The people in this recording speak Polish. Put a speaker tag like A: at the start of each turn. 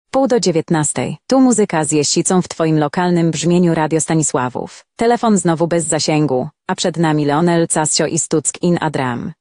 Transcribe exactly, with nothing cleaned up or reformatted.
A: Pół do dziewiętnastej. Tu muzyka z jeździcą w twoim lokalnym brzmieniu Radio Stanisławów. Telefon znowu bez zasięgu, a przed nami Leonel Casio i Stuck in a Drum.